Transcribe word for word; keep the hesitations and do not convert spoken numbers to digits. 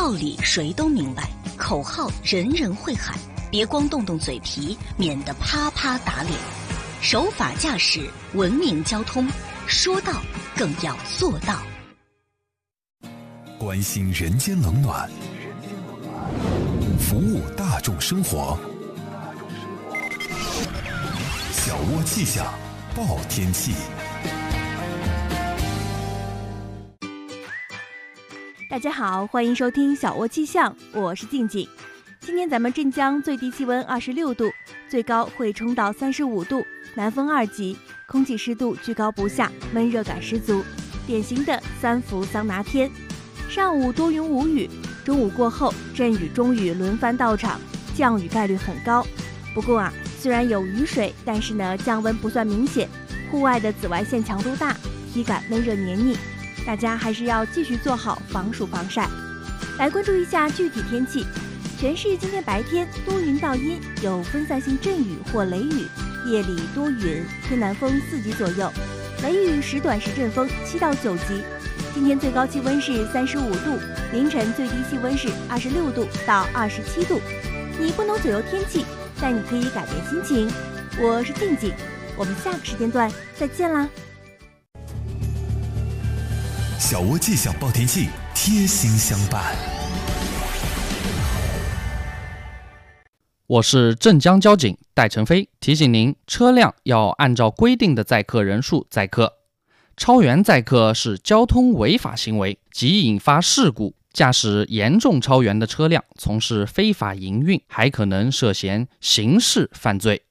道理谁都明白，口号人人会喊，别光动动嘴皮，免得啪啪打脸。守法驾驶，文明交通，说到更要做到。 关心人间冷暖，服务大众生活。小窝气象报天气。 大家好，欢迎收听小窝气象，我是静静。今天咱们镇江最低气温二十六度，最高会冲到三十五度，南风二级，空气湿度居高不下，闷热感十足，典型的三伏桑拿天。上午多云无雨，中午过后阵雨中雨轮番到场，降雨概率很高。不过啊，虽然有雨水，但是呢降温不算明显，户外的紫外线强度大，体感闷热黏腻，大家还是要继续做好防暑防晒。来关注一下具体天气。全市今天白天多云到阴，有分散性阵雨或雷雨，夜里多云，偏南风四级左右，雷雨时短时阵风七到九级。今天最高气温是三十五度，凌晨最低气温是二十六度到二十七度。你不能左右天气，但你可以改变心情。我是静静，我们下个时间段再见啦。 小窝气象报天气，贴心相伴。 我是镇江交警戴成飞，提醒您，车辆要按照规定的载客人数载客，超员载客是交通违法行为，即引发事故。驾驶严重超员的车辆从事非法营运，还可能涉嫌刑事犯罪。